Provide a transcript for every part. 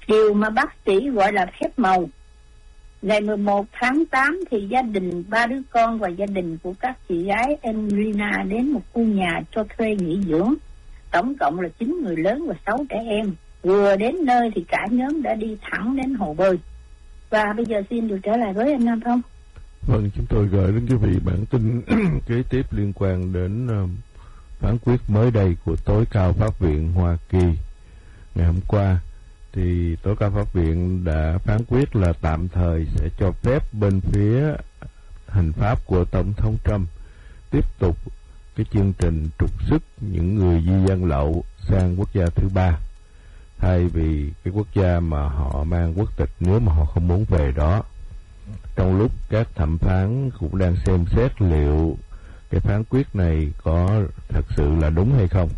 Điều mà bác sĩ gọi là phép màu. Ngày 11 tháng 8 thì gia đình 3 đứa con và gia đình của các chị gái Enrina đến một khu nhà cho thuê nghỉ dưỡng. Tổng cộng là 9 người lớn và 6 trẻ em. Vừa đến nơi thì cả nhóm đã đi thẳng đến hồ bơi. Và bây giờ xin được trở lại với anh Nam Phong. Vâng, chúng tôi gửi đến quý vị bản tin kế tiếp liên quan đến phán quyết mới đây của Tối cao Pháp viện Hoa Kỳ. Ngày hôm qua thì Tối cao Pháp viện đã phán quyết là tạm thời sẽ cho phép bên phía hành pháp của Tổng thống Trump tiếp tục cái chương trình trục xuất những người di dân lậu sang quốc gia thứ ba, thay vì cái quốc gia mà họ mang quốc tịch nếu mà họ không muốn về đó. Trong lúc các thẩm phán cũng đang xem xét liệu cái phán quyết này có thật sự là đúng hay không.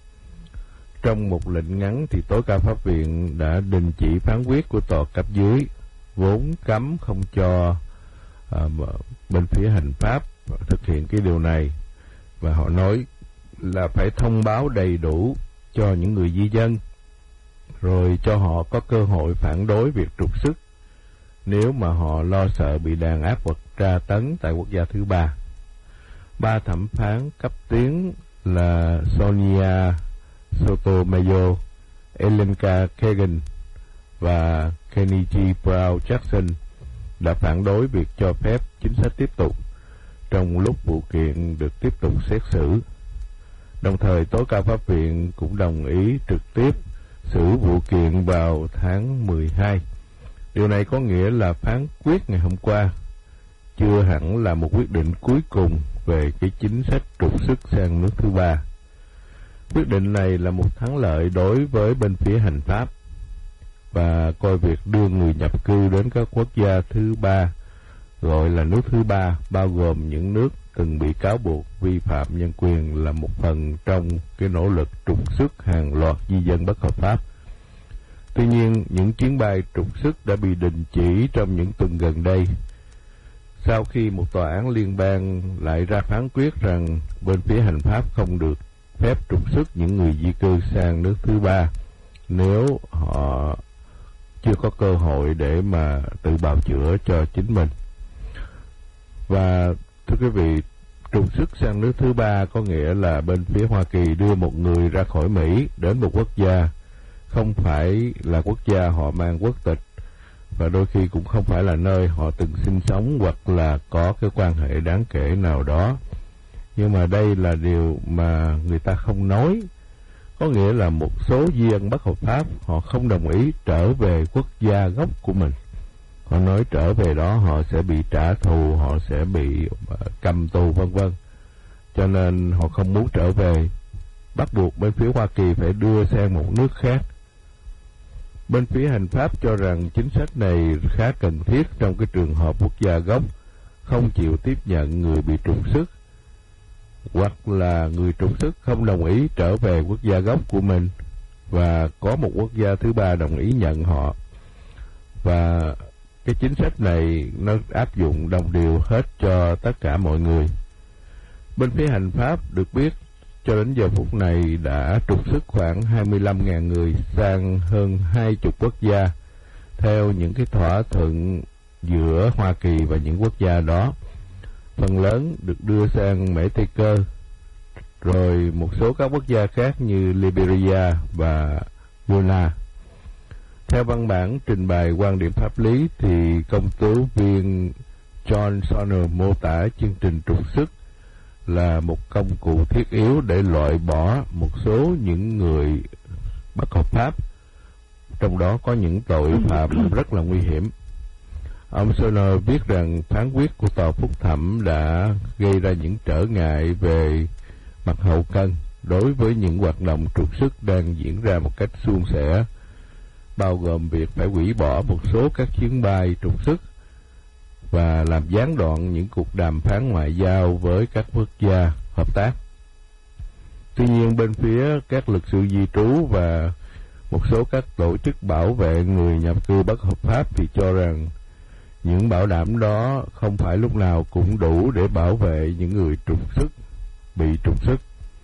Trong một lệnh ngắn thì Tối cao Pháp viện đã đình chỉ phán quyết của tòa cấp dưới vốn cấm không cho bên phía hành pháp thực hiện cái điều này, và họ nói là phải thông báo đầy đủ cho những người di dân, rồi cho họ có cơ hội phản đối việc trục xuất nếu mà họ lo sợ bị đàn áp hoặc tra tấn tại quốc gia thứ ba. 3 thẩm phán cấp tiến là Sonia Sotomayor, Elenka Kagan và Kenichi Brown Jackson đã phản đối việc cho phép chính sách tiếp tục trong lúc vụ kiện được tiếp tục xét xử. Đồng thời, Tối cao Pháp viện cũng đồng ý trực tiếp xử vụ kiện vào tháng 12. Điều này có nghĩa là phán quyết ngày hôm qua chưa hẳn là một quyết định cuối cùng về cái chính sách trục xuất sang nước thứ ba. Quyết định này là một thắng lợi đối với bên phía hành pháp và coi việc đưa người nhập cư đến các quốc gia thứ ba, gọi là nước thứ ba, bao gồm những nước từng bị cáo buộc vi phạm nhân quyền, là một phần trong cái nỗ lực trục xuất hàng loạt di dân bất hợp pháp. Tuy nhiên, những chuyến bay trục xuất đã bị đình chỉ trong những tuần gần đây, sau khi một tòa án liên bang lại ra phán quyết rằng bên phía hành pháp không được phép trục xuất những người di cư sang nước thứ ba nếu họ chưa có cơ hội để mà tự bào chữa cho chính mình. Và thưa quý vị, trục xuất sang nước thứ ba có nghĩa là bên phía Hoa Kỳ đưa một người ra khỏi Mỹ đến một quốc gia không phải là quốc gia họ mang quốc tịch, và đôi khi cũng không phải là nơi họ từng sinh sống hoặc là có cái quan hệ đáng kể nào đó. Nhưng mà đây là điều mà người ta không nói. Có nghĩa là một số di dân bất hợp pháp họ không đồng ý trở về quốc gia gốc của mình. Họ nói trở về đó họ sẽ bị trả thù, họ sẽ bị cầm tù vân vân. Cho nên họ không muốn trở về, bắt buộc bên phía Hoa Kỳ phải đưa sang một nước khác. Bên phía hành pháp cho rằng chính sách này khá cần thiết trong cái trường hợp quốc gia gốc không chịu tiếp nhận người bị trục xuất, hoặc là người trục xuất không đồng ý trở về quốc gia gốc của mình và có một quốc gia thứ ba đồng ý nhận họ. Và cái chính sách này nó áp dụng đồng đều hết cho tất cả mọi người. Bên phía hành pháp được biết cho đến giờ phút này đã trục xuất khoảng 25.000 người sang hơn 20 quốc gia theo những cái thỏa thuận giữa Hoa Kỳ và những quốc gia đó. Phần lớn được đưa sang Mễ Tây Cơ, rồi một số các quốc gia khác như Liberia và Ghana. Theo văn bản trình bày quan điểm pháp lý thì công tố viên John Sonner mô tả chương trình trục xuất là một công cụ thiết yếu để loại bỏ một số những người bất hợp pháp, trong đó có những tội phạm rất là nguy hiểm. Ông Sonner viết rằng phán quyết của tòa phúc thẩm đã gây ra những trở ngại về mặt hậu cần đối với những hoạt động trục xuất đang diễn ra một cách suôn sẻ, bao gồm việc phải hủy bỏ một số các chuyến bay trục xuất và làm gián đoạn những cuộc đàm phán ngoại giao với các quốc gia hợp tác. Tuy nhiên, bên phía các luật sư di trú và một số các tổ chức bảo vệ người nhập cư bất hợp pháp thì cho rằng những bảo đảm đó không phải lúc nào cũng đủ để bảo vệ những người bị trục xuất.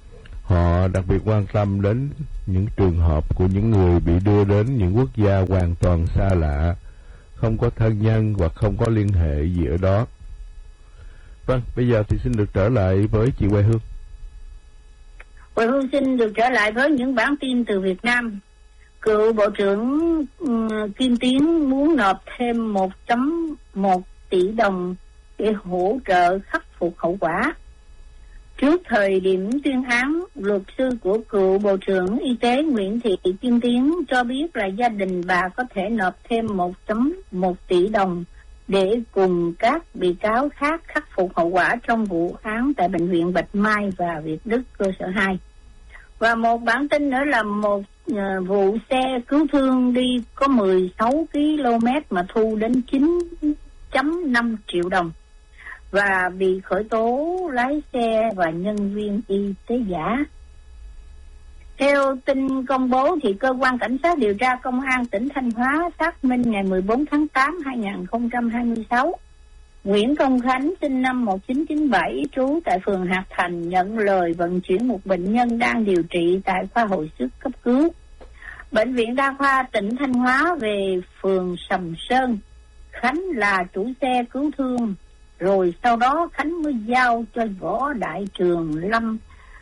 Họ đặc biệt quan tâm đến những trường hợp của những người bị đưa đến những quốc gia hoàn toàn xa lạ, không có thân nhân hoặc không có liên hệ gì ở đó. Vâng, bây giờ thì xin được trở lại với chị Huệ Hương. Huệ Hương xin được trở lại với những bản tin từ Việt Nam. Cựu Bộ trưởng Kim Tiến muốn nộp thêm 1.1 tỷ đồng để hỗ trợ khắc phục hậu quả. Trước thời điểm tuyên án, luật sư của cựu Bộ trưởng Y tế Nguyễn Thị Kim Tiến cho biết là gia đình bà có thể nộp thêm 1.1 tỷ đồng để cùng các bị cáo khác khắc phục hậu quả trong vụ án tại Bệnh viện Bạch Mai và Việt Đức cơ sở 2. Và một bản tin nữa là một vụ xe cứu thương đi có 16 km mà thu đến 9.5 triệu đồng và bị khởi tố lái xe và nhân viên y tế giả. Theo tin công bố thì cơ quan cảnh sát điều tra công an tỉnh Thanh Hóa xác minh ngày 14 tháng 8 2026, Nguyễn Công Khánh sinh năm 1997 trú tại phường Hạc Thành nhận lời vận chuyển một bệnh nhân đang điều trị tại khoa hồi sức cấp cứu Bệnh viện Đa khoa tỉnh Thanh Hóa về phường Sầm Sơn. Khánh là chủ xe cứu thương, rồi sau đó Khánh mới giao cho Võ Đại Trường Lâm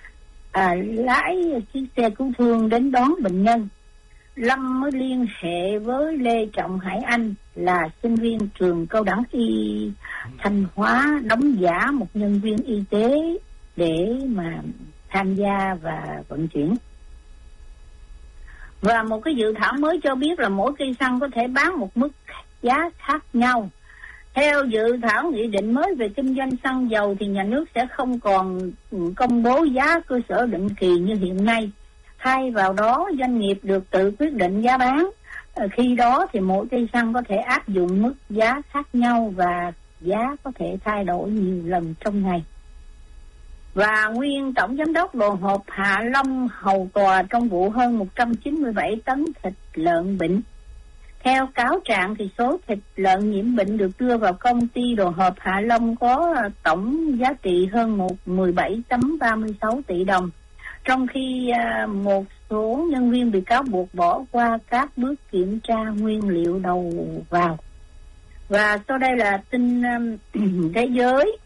lái chiếc xe cứu thương đến đón bệnh nhân. Lâm mới liên hệ với Lê Trọng Hải Anh là sinh viên trường cao đẳng y Thanh Hóa đóng giả một nhân viên y tế để mà tham gia và vận chuyển. Và một cái dự thảo mới cho biết là mỗi cây xăng có thể bán một mức giá khác nhau. Theo dự thảo nghị định mới về kinh doanh xăng dầu thì nhà nước sẽ không còn công bố giá cơ sở định kỳ như hiện nay. Thay vào đó, doanh nghiệp được tự quyết định giá bán. Khi đó thì mỗi cây xăng có thể áp dụng mức giá khác nhau và giá có thể thay đổi nhiều lần trong ngày. Và nguyên tổng giám đốc đồn hộp Hạ Long hầu tòa trong vụ hơn 197 tấn thịt lợn bệnh. Theo cáo trạng thì số thịt lợn nhiễm bệnh được đưa vào công ty đồ hộp Hạ Long có tổng giá trị hơn 17.36 tỷ đồng. Trong khi một số nhân viên bị cáo buộc bỏ qua các bước kiểm tra nguyên liệu đầu vào. Và sau đây là tin thế giới.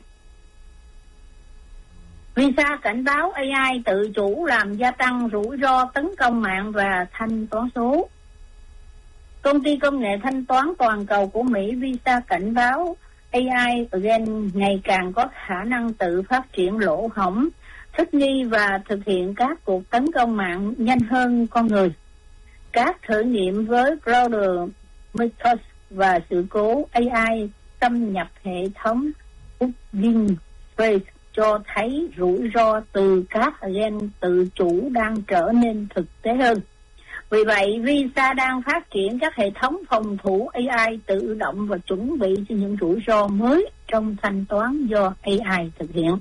Visa cảnh báo AI tự chủ làm gia tăng rủi ro tấn công mạng và thanh toán số. Công ty công nghệ thanh toán toàn cầu của Mỹ Visa cảnh báo AI ngày càng có khả năng tự phát triển lỗ hổng, thích nghi và thực hiện các cuộc tấn công mạng nhanh hơn con người. Các thử nghiệm với Cloud Mythos và sự cố AI xâm nhập hệ thống Hugging Face cho thấy rủi ro từ các gen tự chủ đang trở nên thực tế hơn. Vì vậy, Visa đang phát triển các hệ thống phòng thủ AI tự động và chuẩn bị cho những rủi ro mới trong thanh toán do AI thực hiện.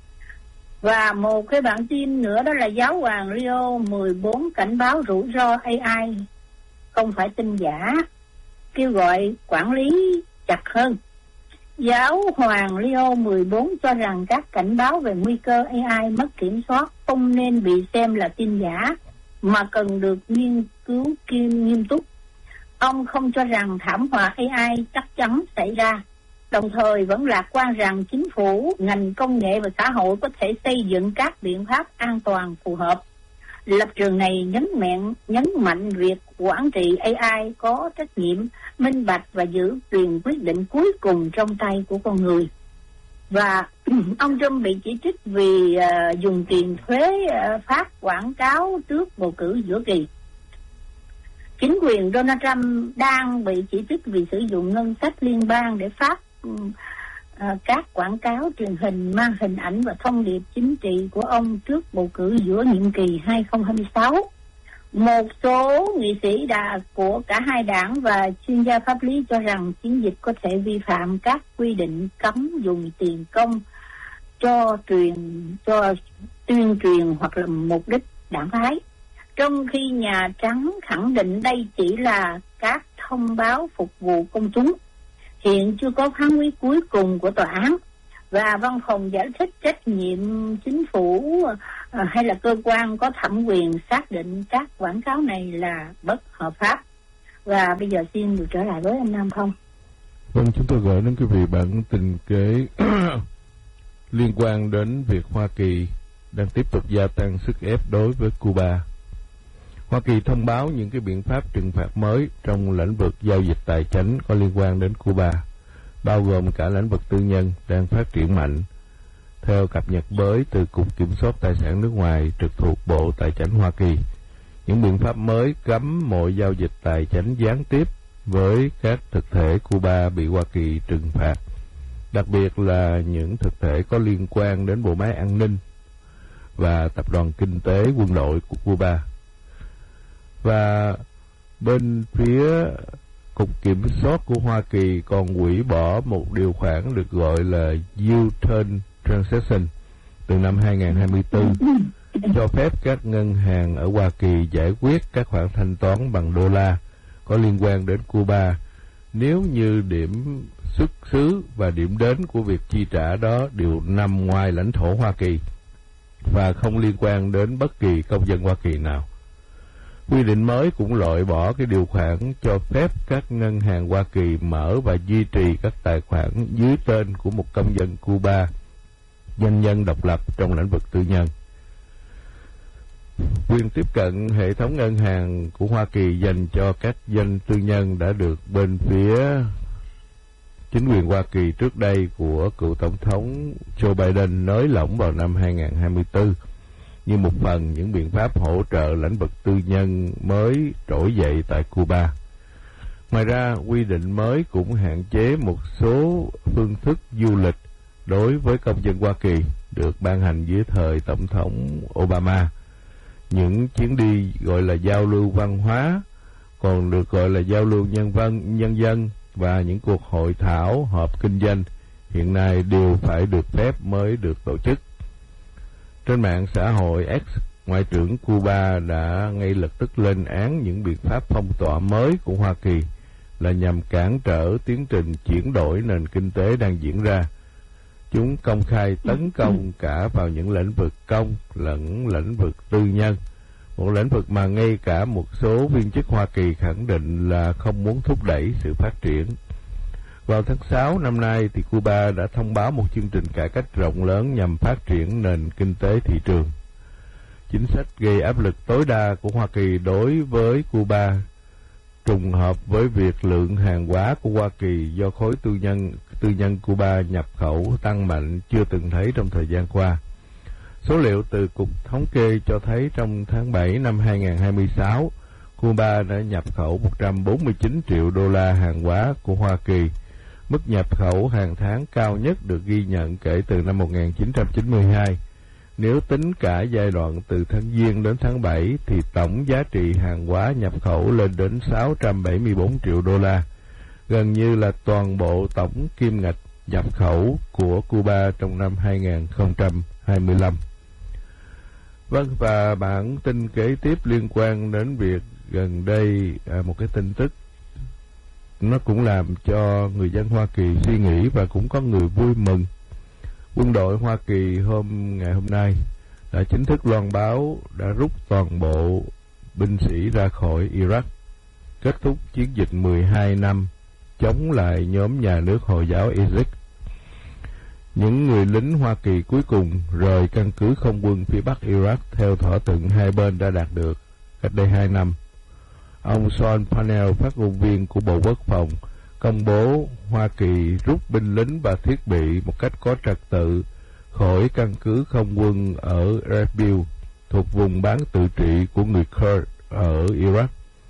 Và một cái bản tin nữa đó là Giáo hoàng Rio 14 cảnh báo rủi ro AI không phải tin giả, kêu gọi quản lý chặt hơn. Giáo hoàng Leo 14 cho rằng các cảnh báo về nguy cơ AI mất kiểm soát không nên bị xem là tin giả, mà cần được nghiên cứu nghiêm túc. Ông không cho rằng thảm họa AI chắc chắn xảy ra, đồng thời vẫn lạc quan rằng chính phủ, ngành công nghệ và xã hội có thể xây dựng các biện pháp an toàn phù hợp. Lập trường này nhấn mạnh việc quản trị AI có trách nhiệm, minh bạch và giữ quyền quyết định cuối cùng trong tay của con người. Và ông Trump bị chỉ trích vì dùng tiền thuế phát quảng cáo trước bầu cử giữa kỳ. Chính quyền Donald Trump đang bị chỉ trích vì sử dụng ngân sách liên bang để phát các quảng cáo truyền hình mang hình ảnh và thông điệp chính trị của ông trước bầu cử giữa nhiệm kỳ 2026. Một số nghị sĩ của cả hai đảng và chuyên gia pháp lý cho rằng chiến dịch có thể vi phạm các quy định cấm dùng tiền công cho tuyên truyền hoặc là mục đích đảng phái, trong khi Nhà Trắng khẳng định đây chỉ là các thông báo phục vụ công chúng. Hiện chưa có phán quyết cuối cùng của tòa án. và văn phòng giải thích trách nhiệm chính phủ hay là cơ quan có thẩm quyền xác định các quảng cáo này là bất hợp pháp. Và bây giờ xin được trở lại với anh Nam Phong. Vâng, chúng tôi gửi đến quý vị bản tình kế liên quan đến việc Hoa Kỳ đang tiếp tục gia tăng sức ép đối với Cuba. Hoa Kỳ thông báo những cái biện pháp trừng phạt mới trong lĩnh vực giao dịch tài chính có liên quan đến Cuba, bao gồm cả lĩnh vực tư nhân đang phát triển mạnh. Theo cập nhật mới từ Cục Kiểm soát Tài sản nước ngoài trực thuộc Bộ Tài chính Hoa Kỳ, những biện pháp mới cấm mọi giao dịch tài chính gián tiếp với các thực thể Cuba bị Hoa Kỳ trừng phạt, đặc biệt là những thực thể có liên quan đến bộ máy an ninh và tập đoàn kinh tế quân đội của Cuba. Và bên phía Cục Kiểm soát của Hoa Kỳ còn hủy bỏ một điều khoản được gọi là U-turn transaction từ năm 2024, cho phép các ngân hàng ở Hoa Kỳ giải quyết các khoản thanh toán bằng đô la có liên quan đến Cuba nếu như điểm xuất xứ và điểm đến của việc chi trả đó đều nằm ngoài lãnh thổ Hoa Kỳ và không liên quan đến bất kỳ công dân Hoa Kỳ nào. Quy định mới cũng loại bỏ cái điều khoản cho phép các ngân hàng Hoa Kỳ mở và duy trì các tài khoản dưới tên của một công dân Cuba, doanh nhân độc lập trong lĩnh vực tư nhân. Quyền tiếp cận hệ thống ngân hàng của Hoa Kỳ dành cho các doanh tư nhân đã được bên phía chính quyền Hoa Kỳ trước đây của cựu Tổng thống Joe Biden nới lỏng vào năm 2024 như một phần những biện pháp hỗ trợ lĩnh vực tư nhân mới trỗi dậy tại Cuba. Ngoài ra, quy định mới cũng hạn chế một số phương thức du lịch đối với công dân Hoa Kỳ được ban hành dưới thời Tổng thống Obama. Những chuyến đi gọi là giao lưu văn hóa, còn được gọi là giao lưu nhân dân và những cuộc hội thảo họp kinh doanh hiện nay đều phải được phép mới được tổ chức. Trên mạng xã hội X, Ngoại trưởng Cuba đã ngay lập tức lên án những biện pháp phong tỏa mới của Hoa Kỳ là nhằm cản trở tiến trình chuyển đổi nền kinh tế đang diễn ra. Chúng công khai tấn công cả vào những lĩnh vực công lẫn lĩnh vực tư nhân, một lĩnh vực mà ngay cả một số viên chức Hoa Kỳ khẳng định là không muốn thúc đẩy sự phát triển. Vào tháng 6 năm nay, thì Cuba đã thông báo một chương trình cải cách rộng lớn nhằm phát triển nền kinh tế thị trường. Chính sách gây áp lực tối đa của Hoa Kỳ đối với Cuba trùng hợp với việc lượng hàng hóa của Hoa Kỳ do khối tư nhân Cuba nhập khẩu tăng mạnh chưa từng thấy trong thời gian qua. Số liệu từ Cục Thống kê cho thấy trong tháng 7 năm 2026, Cuba đã nhập khẩu 149 triệu đô la hàng hóa của Hoa Kỳ, mức nhập khẩu hàng tháng cao nhất được ghi nhận kể từ năm 1992. Nếu tính cả giai đoạn từ tháng Giêng đến tháng 7 thì tổng giá trị hàng hóa nhập khẩu lên đến 674 triệu đô la, gần như là toàn bộ tổng kim ngạch nhập khẩu của Cuba trong năm 2025. Vâng, và bản tin kế tiếp liên quan đến việc gần đây một cái tin tức nó cũng làm cho người dân Hoa Kỳ suy nghĩ và cũng có người vui mừng. Quân đội Hoa Kỳ ngày hôm nay đã chính thức loan báo đã rút toàn bộ binh sĩ ra khỏi Iraq, kết thúc chiến dịch 12 năm chống lại nhóm nhà nước Hồi giáo ISIS. Những người lính Hoa Kỳ cuối cùng rời căn cứ không quân phía bắc Iraq theo thỏa thuận hai bên đã đạt được cách đây 2 năm. Ông Sean Parnell, phát ngôn viên của Bộ Quốc phòng, công bố Hoa Kỳ rút binh lính và thiết bị một cách có trật tự khỏi căn cứ không quân ở Erbil, thuộc vùng bán tự trị của người Kurd ở Iraq.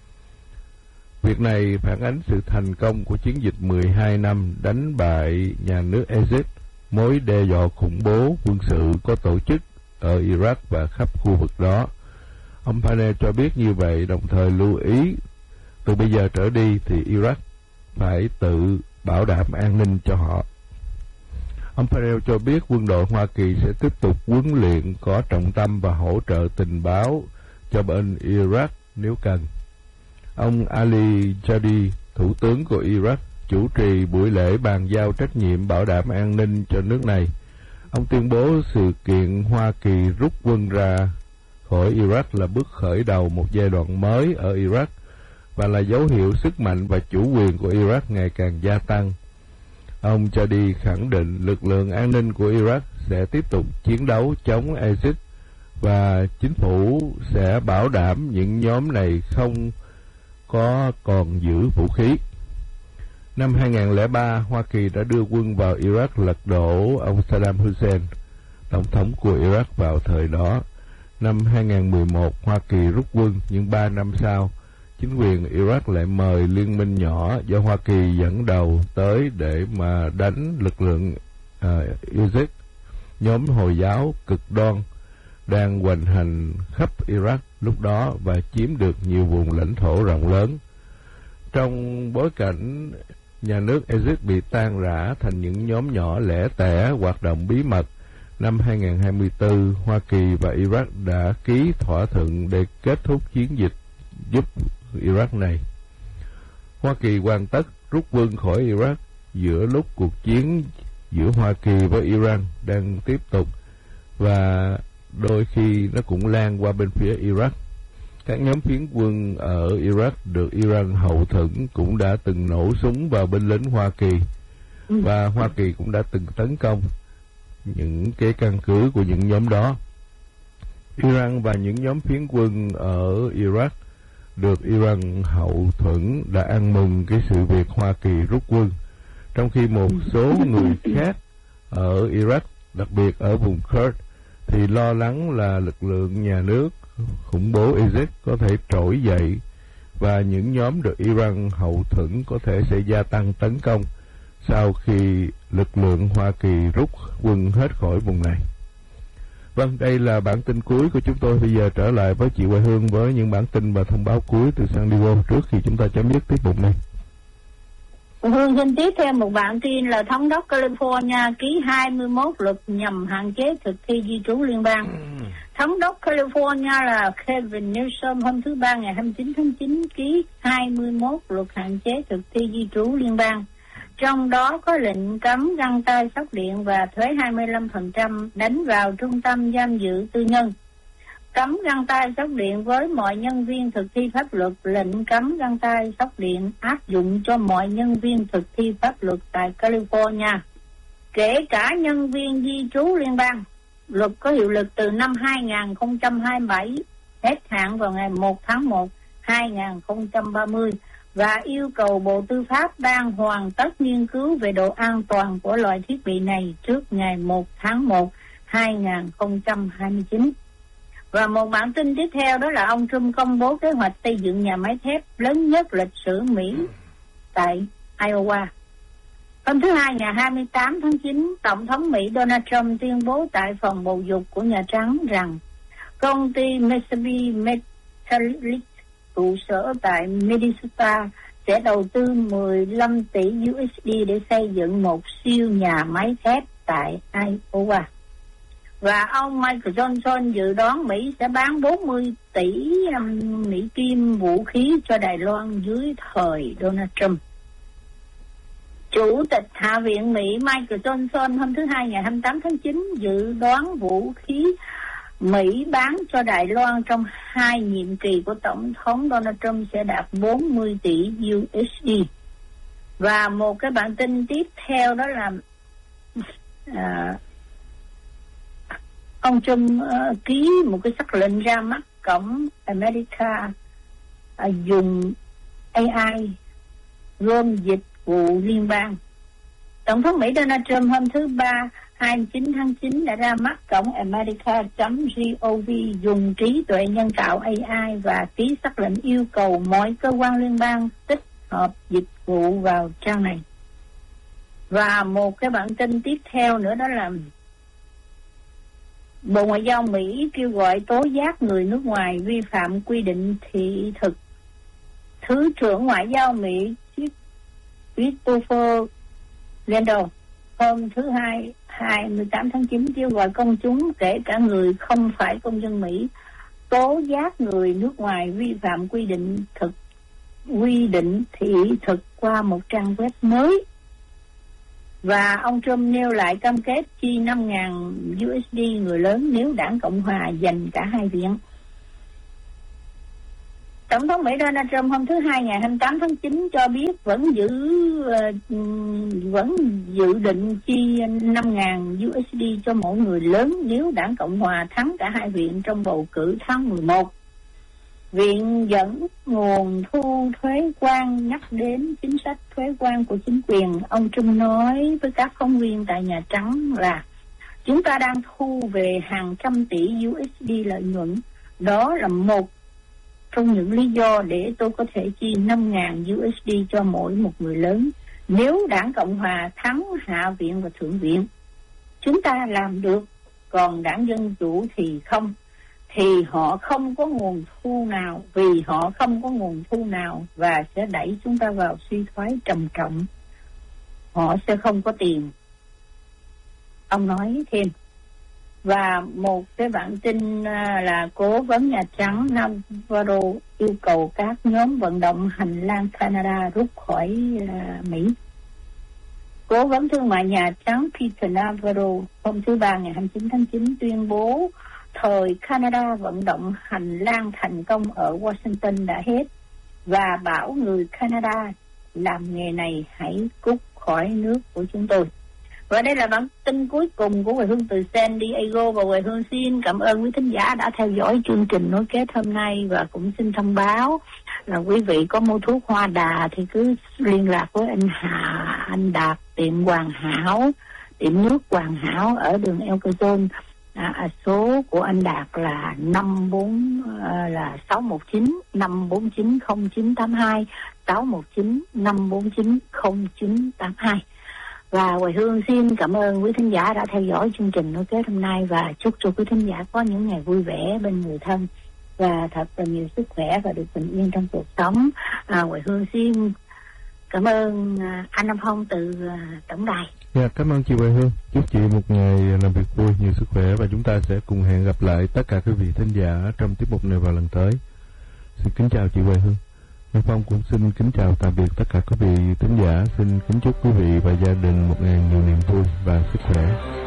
Việc này phản ánh sự thành công của chiến dịch 12 năm đánh bại nhà nước ISIS, mối đe dọa khủng bố quân sự có tổ chức ở Iraq và khắp khu vực đó. Ông Parnell cho biết như vậy, đồng thời lưu ý từ bây giờ trở đi thì Iraq phải tự bảo đảm an ninh cho họ. Ông Parnell cho biết quân đội Hoa Kỳ sẽ tiếp tục huấn luyện có trọng tâm và hỗ trợ tình báo cho bên Iraq nếu cần. Ông Ali Jadi, thủ tướng của Iraq, chủ trì buổi lễ bàn giao trách nhiệm bảo đảm an ninh cho nước này. Ông tuyên bố sự kiện Hoa Kỳ rút quân ra khỏi Iraq là bước khởi đầu một giai đoạn mới ở Iraq và là dấu hiệu sức mạnh và chủ quyền của Iraq ngày càng gia tăng. Ông cho đi khẳng định lực lượng an ninh của Iraq sẽ tiếp tục chiến đấu chống ISIS và chính phủ sẽ bảo đảm những nhóm này không có còn giữ vũ khí. Năm 2003, Hoa Kỳ đã đưa quân vào Iraq lật đổ ông Saddam Hussein, tổng thống của Iraq vào thời đó. Năm 2011, Hoa Kỳ rút quân, nhưng 3 năm sau, chính quyền Iraq lại mời liên minh nhỏ do Hoa Kỳ dẫn đầu tới để mà đánh lực lượng ISIS, nhóm Hồi giáo cực đoan đang hoành hành khắp Iraq lúc đó và chiếm được nhiều vùng lãnh thổ rộng lớn. Trong bối cảnh nhà nước ISIS bị tan rã thành những nhóm nhỏ lẻ tẻ hoạt động bí mật, năm 2024, Hoa Kỳ và Iraq đã ký thỏa thuận để kết thúc chiến dịch giúp Iraq này. Hoa Kỳ hoàn tất rút quân khỏi Iraq giữa lúc cuộc chiến giữa Hoa Kỳ với Iran đang tiếp tục và đôi khi nó cũng lan qua bên phía Iraq. Các nhóm phiến quân ở Iraq được Iran hậu thuẫn cũng đã từng nổ súng vào binh lính Hoa Kỳ và Hoa Kỳ cũng đã từng tấn công những cái căn cứ của những nhóm đó. Iran và những nhóm phiến quân ở Iraq được Iran hậu thuẫn đã ăn mừng cái sự việc Hoa Kỳ rút quân, trong khi một số người khác ở Iraq, đặc biệt ở vùng Kurd, thì lo lắng là lực lượng nhà nước khủng bố ISIS có thể trỗi dậy và những nhóm được Iran hậu thuẫn có thể sẽ gia tăng tấn công sau khi lực lượng Hoa Kỳ rút quân hết khỏi vùng này. Vâng, đây là bản tin cuối của chúng tôi. Bây giờ trở lại với chị Hoài Hương với những bản tin và thông báo cuối từ San Diego trước khi chúng ta chấm dứt tiết mục này. Hương xin tiếp thêm một bản tin là Thống đốc California ký 21 luật nhằm hạn chế thực thi di trú liên bang. Thống đốc California là Kevin Newsom hôm thứ Ba ngày 29 tháng 9 ký 21 luật hạn chế thực thi di trú liên bang. Trong đó có lệnh cấm găng tay sóc điện và thuế 25% đánh vào trung tâm giam giữ tư nhân. Cấm găng tay sóc điện với mọi nhân viên thực thi pháp luật. Lệnh cấm găng tay sóc điện áp dụng cho mọi nhân viên thực thi pháp luật tại California, kể cả nhân viên di trú liên bang. Luật có hiệu lực từ năm 2027, hết hạn vào ngày 1 tháng 1, 2030 và yêu cầu Bộ Tư pháp đang hoàn tất nghiên cứu về độ an toàn của loại thiết bị này trước ngày 1 tháng 1, 2029. Và một bản tin tiếp theo đó là ông Trump công bố kế hoạch xây dựng nhà máy thép lớn nhất lịch sử Mỹ tại Iowa. Hôm thứ Hai ngày 28 tháng 9, Tổng thống Mỹ Donald Trump tuyên bố tại phòng bầu dục của Nhà Trắng rằng công ty Mitsubishi Metallic trụ sở tại Minnesota sẽ đầu tư 15 tỷ USD để xây dựng một siêu nhà máy thép tại Iowa. Và ông Michael Johnson dự đoán Mỹ sẽ bán 40 tỷ Mỹ Kim vũ khí cho Đài Loan dưới thời Donald Trump. Chủ tịch Hạ viện Mỹ Michael Johnson hôm thứ Hai ngày 28 tháng 9 dự đoán vũ khí Mỹ bán cho Đài Loan trong 2 nhiệm kỳ của Tổng thống Donald Trump sẽ đạt 40 tỷ USD. Và một cái bản tin tiếp theo đó là ông Trump ký một cái sắc lệnh ra mắt cổng America dùng AI gom dịch vụ liên bang. Tổng thống Mỹ Donald Trump hôm thứ Ba 29 tháng 9 đã ra mắt cổng America.gov dùng trí tuệ nhân tạo AI và ký sắc lệnh yêu cầu mọi cơ quan liên bang tích hợp dịch vụ vào trang này. Và một cái bản tin tiếp theo nữa đó là Bộ Ngoại giao Mỹ kêu gọi tố giác người nước ngoài vi phạm quy định thị thực. Thứ trưởng Ngoại giao Mỹ Christopher Landau hôm thứ Hai 28 tháng 9 kêu gọi công chúng, kể cả người không phải công dân Mỹ, tố giác người nước ngoài vi phạm quy định quy định thị thực qua một trang web mới. Và ông Trump nêu lại cam kết chi 5.000 USD người lớn nếu đảng Cộng Hòa giành cả hai viện. Tổng thống Mỹ Donald Trump hôm thứ Hai ngày 28 tháng 9 cho biết vẫn dự định chi 5.000 USD cho mỗi người lớn nếu đảng Cộng Hòa thắng cả hai viện trong bầu cử tháng 11. Viện dẫn nguồn thu thuế quan nhắc đến chính sách thuế quan của chính quyền. Ông Trump nói với các phóng viên tại Nhà Trắng là chúng ta đang thu về hàng trăm tỷ USD lợi nhuận. Đó là một trong những lý do để tôi có thể chi 5.000 USD cho mỗi một người lớn nếu đảng Cộng Hòa thắng Hạ viện và Thượng viện. Chúng ta làm được, còn đảng Dân Chủ thì không. Thì họ không có nguồn thu nào, vì họ không có nguồn thu nào và sẽ đẩy chúng ta vào suy thoái trầm trọng. Họ sẽ không có tiền. Ông nói thêm. Và một cái bản tin là Cố vấn Nhà Trắng Navarro yêu cầu các nhóm vận động hành lang Canada rút khỏi Mỹ. Cố vấn thương mại Nhà Trắng Peter Navarro hôm thứ Ba ngày 29 tháng 9 tuyên bố thời Canada vận động hành lang thành công ở Washington đã hết và bảo người Canada làm nghề này hãy cút khỏi nước của chúng tôi. Và đây là bản tin cuối cùng của Quầy Hương từ San Diego, và Quầy Hương xin cảm ơn quý thính giả đã theo dõi chương trình nối kết hôm nay, và cũng xin thông báo là quý vị có mua thuốc Hoa Đà thì cứ liên lạc với anh Đạt tiệm Hoàn Hảo, tiệm nước Hoàn Hảo ở đường El Cajon. Số của anh Đạt là 619 549 0982 619 549 0982. Và Hoài Hương xin cảm ơn quý thính giả đã theo dõi chương trình nối kết hôm nay, và chúc cho quý thính giả có những ngày vui vẻ bên người thân và thật là nhiều sức khỏe và được bình yên trong cuộc sống. Hoài Hương xin cảm ơn anh Nam Phong từ tổng đài. Dạ, cảm ơn chị Hoài Hương. Chúc chị một ngày làm việc vui, nhiều sức khỏe, và chúng ta sẽ cùng hẹn gặp lại tất cả quý vị thính giả trong tiết mục này vào lần tới. Xin kính chào chị Hoài Hương. Nam Phong cũng xin kính chào tạm biệt tất cả quý vị thính giả. Xin kính chúc quý vị và gia đình một ngày nhiều niềm vui và sức khỏe.